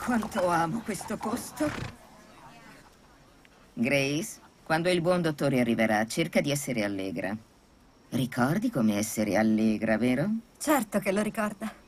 Quanto amo questo posto. Grace, quando il buon dottore arriverà, cerca di essere allegra. Ricordi come essere allegra, vero? Certo che lo ricorda.